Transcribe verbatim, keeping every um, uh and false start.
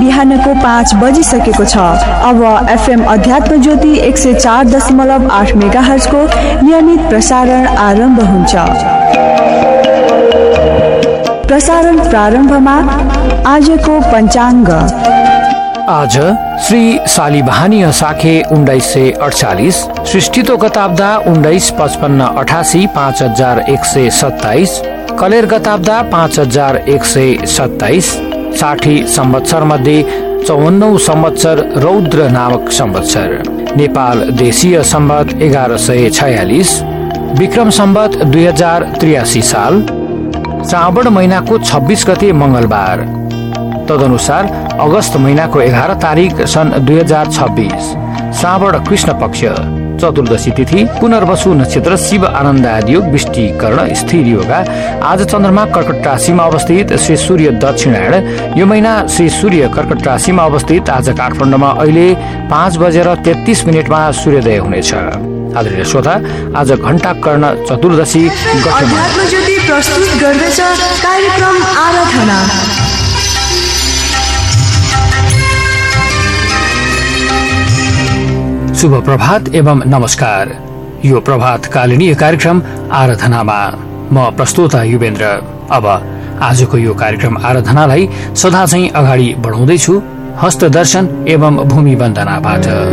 बिहानको पाँच बजिसकेको छ। अब एफएम अध्यात्म ज्योति एक सय चार दशमलव आठ मेगा हर्जको नियमित प्रसारण आरम्भ हुन्छ। प्रसारण प्रारम्भमा आजको पञ्चाङ्ग। आज श्री सालिबाहनी साखे उन्नाइस सय अडचालिस, सृष्टितो गताब्दा उन्नाइस पचपन्न अठासी पाँच हजार एक सय सत्ताइस, कलेर गताब्दा पाँच हजार एक सय सत्ताइस, साठी संवत्सर मध्ये चौवन्नौ संवत्सर रौद्र नामक संवत्सर, नेपाल देशीय सम्वत एघार सय छयालिस, विक्रम सम्वत दुई हजार त्रियासी साल, श्रावण महिनाको छब्बीस गते मंगलबार, तदनुसार अगस्त महिनाको एघार तारिक सन् दुई हजार छब्बीस, श्रावण कृष्ण पक्ष, चतुर्दशी तिथि, पुनर्वसु नक्षत्र, शिव आनन्द आदि योग, विष्टिकरण, स्थिर योगा। आज चन्द्रमा कर्कट राशिमा अवस्थित, श्री सूर्य दक्षिणायण। यो महिना श्री सूर्य कर्कट राशिमा अवस्थित। आज काठमाडौँमा अहिले पाँच बजेर तेत्तीस मिनटमा सूर्योदय हुनेछ। आदरणीय श्रोता, आज घण्टा कर्ण चतुर्दशी अध्यात्म ज्योति प्रस्तुत गर्दछ कार्यक्रम आराधना। शुभ प्रभात एवं नमस्कार। यो प्रभात कालीन कार्यक्रम आराधनामा म प्रस्तोता युवेन्द्र। अब आजको यो कार्यक्रम आराधनालाई सदा चाहिँ अगाडि बढाउँदैछु हस्त दर्शन एवं भूमि वन्दनाबाट।